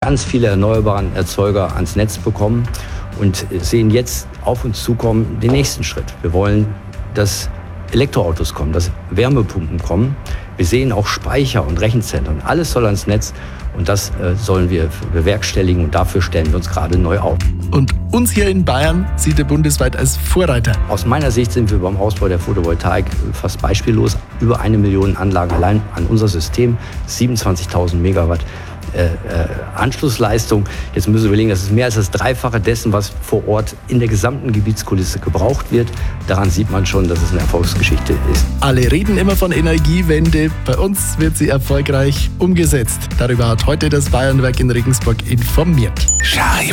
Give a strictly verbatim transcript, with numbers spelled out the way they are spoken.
ganz viele erneuerbare Erzeuger ans Netz bekommen und sehen jetzt auf uns zukommen den nächsten Schritt. Wir wollen, dass Elektroautos kommen, dass Wärmepumpen kommen. Wir sehen auch Speicher und Rechenzentren. Alles soll ans Netz und das äh, sollen wir bewerkstelligen und dafür stellen wir uns gerade neu auf. Und uns hier in Bayern sieht er bundesweit als Vorreiter. Aus meiner Sicht sind wir beim Ausbau der Photovoltaik fast beispiellos. Über eine Million Anlagen allein an unser System, siebenundzwanzigtausend Megawatt äh, äh, Anschlussleistung. Jetzt müssen wir überlegen, das ist mehr als das Dreifache dessen, was vor Ort in der gesamten Gebietskulisse gebraucht wird. Daran sieht man schon, dass es eine Erfolgsgeschichte ist. Alle reden immer von Energiewende. Bei uns wird sie erfolgreich umgesetzt. Darüber hat heute das Bayernwerk in Regensburg informiert.